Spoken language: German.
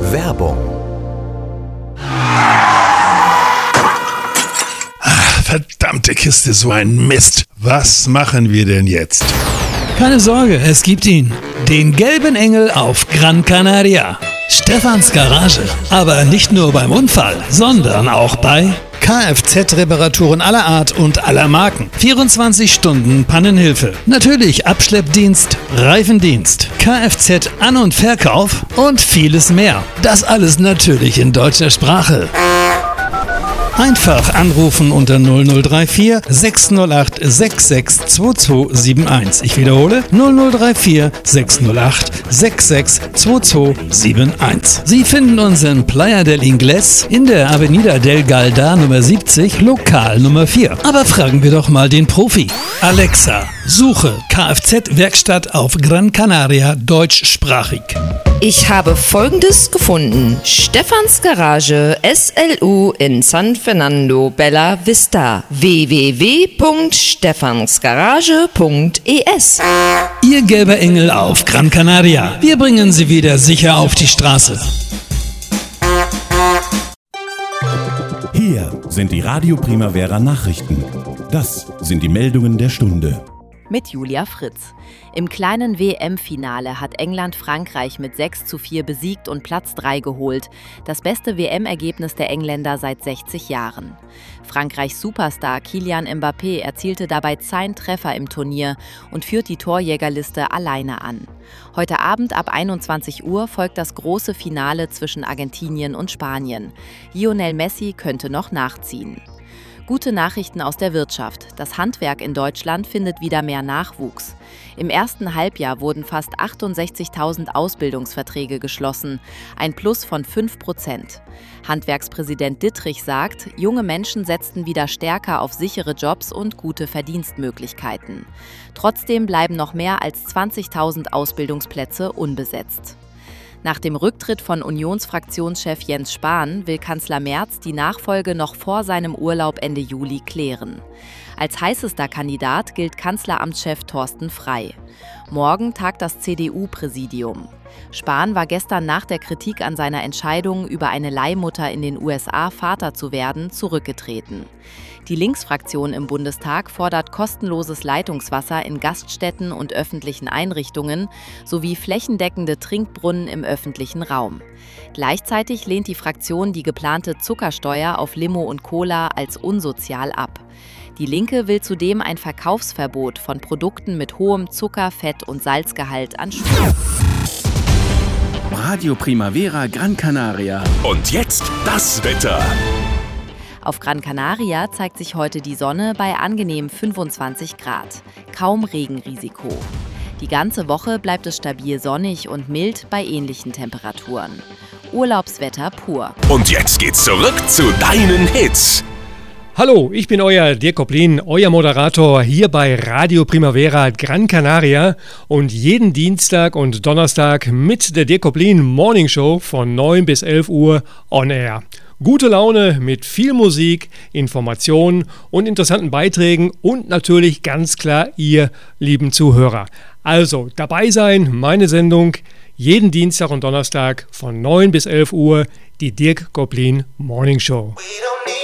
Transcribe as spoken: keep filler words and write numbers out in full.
Werbung. Verdammte Kiste, so ein Mist. Was machen wir denn jetzt? Keine Sorge, es gibt ihn. Den gelben Engel auf Gran Canaria. Stefans Garage. Aber nicht nur beim Unfall, sondern auch bei Kfz-Reparaturen aller Art und aller Marken. vierundzwanzig Stunden Pannenhilfe. Natürlich Abschleppdienst, Reifendienst, Kfz-An- und Verkauf und vieles mehr. Das alles natürlich in deutscher Sprache. Einfach anrufen unter null null drei vier sechs null acht sechs sechs zwei zwei sieben eins. Ich wiederhole null null drei vier sechs null acht sechs sechs zwei zwei sieben eins. Sie finden uns in Playa del Ingles in der Avenida del Galda Nummer siebzig, Lokal Nummer vier. Aber fragen wir doch mal den Profi. Alexa, suche Kfz-Werkstatt auf Gran Canaria deutschsprachig. Ich habe Folgendes gefunden. Stefans Garage S L U in San Fernando Bella Vista. w w w punkt stefansgarage punkt e s. Ihr gelber Engel auf Gran Canaria. Wir bringen Sie wieder sicher auf die Straße. Hier sind die Radio Primavera Nachrichten. Das sind die Meldungen der Stunde. Mit Julia Fritz. Im kleinen W M-Finale hat England Frankreich mit sechs zu vier besiegt und Platz drei geholt. Das beste W M-Ergebnis der Engländer seit sechzig Jahren. Frankreichs Superstar Kylian Mbappé erzielte dabei zehn Treffer im Turnier und führt die Torjägerliste alleine an. Heute Abend ab einundzwanzig Uhr folgt das große Finale zwischen Argentinien und Spanien. Lionel Messi könnte noch nachziehen. Gute Nachrichten aus der Wirtschaft. Das Handwerk in Deutschland findet wieder mehr Nachwuchs. Im ersten Halbjahr wurden fast achtundsechzigtausend Ausbildungsverträge geschlossen, ein Plus von fünf Prozent. Handwerkspräsident Dittrich sagt, junge Menschen setzten wieder stärker auf sichere Jobs und gute Verdienstmöglichkeiten. Trotzdem bleiben noch mehr als zwanzigtausend Ausbildungsplätze unbesetzt. Nach dem Rücktritt von Unionsfraktionschef Jens Spahn will Kanzler Merz die Nachfolge noch vor seinem Urlaub Ende Juli klären. Als heißester Kandidat gilt Kanzleramtschef Thorsten Frey. Morgen tagt das C D U-Präsidium. Spahn war gestern nach der Kritik an seiner Entscheidung, über eine Leihmutter in den U S A Vater zu werden, zurückgetreten. Die Linksfraktion im Bundestag fordert kostenloses Leitungswasser in Gaststätten und öffentlichen Einrichtungen sowie flächendeckende Trinkbrunnen im öffentlichen Raum. Gleichzeitig lehnt die Fraktion die geplante Zuckersteuer auf Limo und Cola als unsozial ab. Die Linke will zudem ein Verkaufsverbot von Produkten mit hohem Zucker-, Fett- und Salzgehalt an Schulen. Radio Primavera Gran Canaria. Und jetzt das Wetter. Auf Gran Canaria zeigt sich heute die Sonne bei angenehm fünfundzwanzig Grad. Kaum Regenrisiko. Die ganze Woche bleibt es stabil sonnig und mild bei ähnlichen Temperaturen. Urlaubswetter pur. Und jetzt geht's zurück zu deinen Hits. Hallo, ich bin euer Dirk Koplin, euer Moderator hier bei Radio Primavera Gran Canaria und jeden Dienstag und Donnerstag mit der Dirk Koplin Morning Show von neun bis elf Uhr on air. Gute Laune mit viel Musik, Informationen und interessanten Beiträgen und natürlich ganz klar ihr lieben Zuhörer. Also dabei sein, meine Sendung jeden Dienstag und Donnerstag von neun bis elf Uhr, die Dirk Koplin Morning Show.